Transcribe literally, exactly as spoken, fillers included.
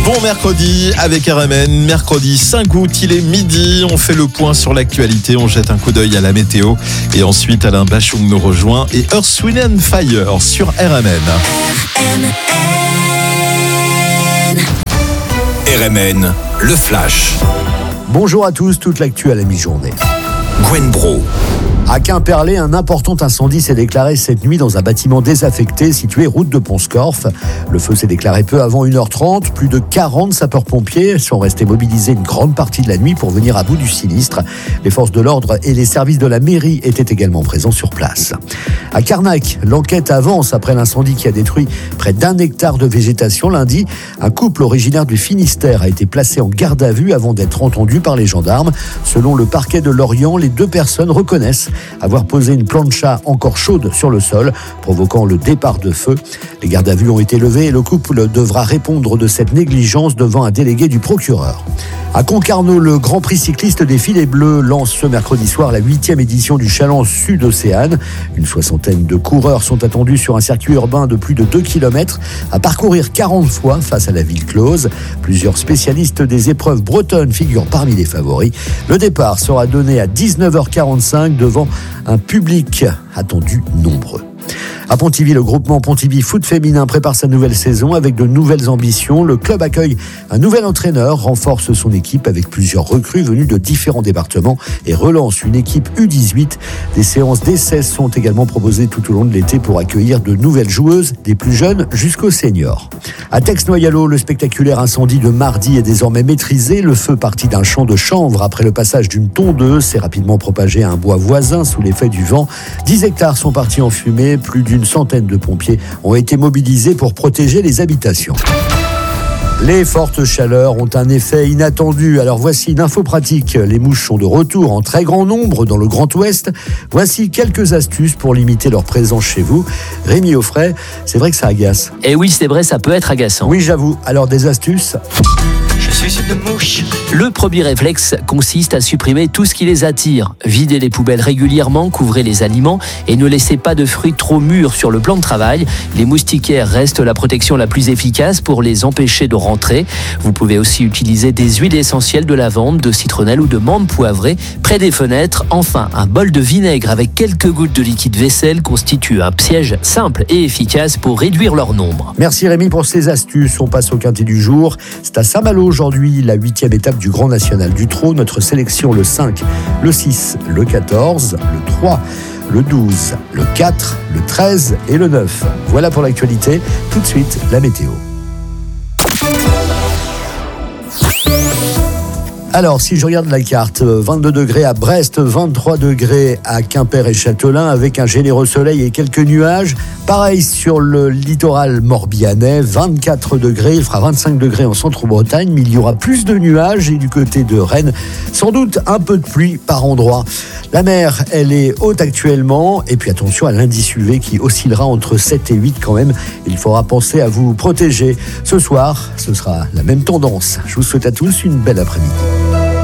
Bon mercredi avec R M N, mercredi cinq août, il est midi, on fait le point sur l'actualité, on jette un coup d'œil à la météo et ensuite Alain Bachung nous rejoint et Earth, Wind and Fire sur R M N. R M N. R M N, le flash. Bonjour à tous, toute l'actu à la mi-journée. Gwen Bro. À Quimperlé, un important incendie s'est déclaré cette nuit dans un bâtiment désaffecté situé route de Pont-Scorff. Le feu s'est déclaré peu avant une heure trente. Plus de quarante sapeurs-pompiers sont restés mobilisés une grande partie de la nuit pour venir à bout du sinistre. Les forces de l'ordre et les services de la mairie étaient également présents sur place. À Carnac, l'enquête avance après l'incendie qui a détruit près d'un hectare de végétation lundi. Un couple originaire du Finistère a été placé en garde à vue avant d'être entendu par les gendarmes. Selon le parquet de Lorient, les deux personnes reconnaissent avoir posé une plancha encore chaude sur le sol, provoquant le départ de feu. Les gardes à vue ont été levés et le couple devra répondre de cette négligence devant un délégué du procureur. À Concarneau, le Grand Prix cycliste des Filets Bleus lance ce mercredi soir la huitième édition du Challenge Sud-Océane. Une soixantaine de coureurs sont attendus sur un circuit urbain de plus de deux kilomètres à parcourir quarante fois face à la ville close. Plusieurs spécialistes des épreuves bretonnes figurent parmi les favoris. Le départ sera donné à dix-neuf heures quarante-cinq devant un public attendu nombreux. À Pontivy, le groupement Pontivy Foot Féminin prépare sa nouvelle saison avec de nouvelles ambitions. Le club accueille un nouvel entraîneur, renforce son équipe avec plusieurs recrues venues de différents départements et relance une équipe U dix-huit. Des séances d'essais sont également proposées tout au long de l'été pour accueillir de nouvelles joueuses, des plus jeunes jusqu'aux seniors. À Tex-Noyalo, le spectaculaire incendie de mardi est désormais maîtrisé. Le feu parti d'un champ de chanvre après le passage d'une tondeuse s'est rapidement propagé à un bois voisin sous l'effet du vent. dix hectares sont partis en fumée, plus d'une Une centaine de pompiers ont été mobilisés pour protéger les habitations. Les fortes chaleurs ont un effet inattendu. Alors voici une info pratique. Les mouches sont de retour en très grand nombre dans le Grand Ouest. Voici quelques astuces pour limiter leur présence chez vous. Rémi Offray, c'est vrai que ça agace. Et oui, c'est vrai, ça peut être agaçant. Oui, j'avoue. Alors des astuces ? Je suis une mouche. Le premier réflexe consiste à supprimer tout ce qui les attire. Videz les poubelles régulièrement, couvrez les aliments et ne laissez pas de fruits trop mûrs sur le plan de travail. Les moustiquaires restent la protection la plus efficace pour les empêcher de rentrer. Vous pouvez aussi utiliser des huiles essentielles de lavande, de citronnelle ou de menthe poivrée près des fenêtres. Enfin, un bol de vinaigre avec quelques gouttes de liquide vaisselle constitue un piège simple et efficace pour réduire leur nombre. Merci Rémi pour ces astuces. On passe au quintet du jour. C'est à Saint-Malo aujourd'hui, la huitième étape du Grand National du Trot. Notre sélection le cinq, le six, le quatorze, le trois, le douze, le quatre, le treize et le neuf. Voilà pour l'actualité. Tout de suite, la météo. Alors, si je regarde la carte, vingt-deux degrés à Brest, vingt-trois degrés à Quimper et Châtelain, avec un généreux soleil et quelques nuages. Pareil sur le littoral morbihanais, vingt-quatre degrés, il fera vingt-cinq degrés en centre-Bretagne, mais il y aura plus de nuages et du côté de Rennes, sans doute un peu de pluie par endroit. La mer, elle est haute actuellement, et puis attention à l'indice U V qui oscillera entre sept et huit quand même. Il faudra penser à vous protéger. Ce soir, ce sera la même tendance. Je vous souhaite à tous une belle après-midi.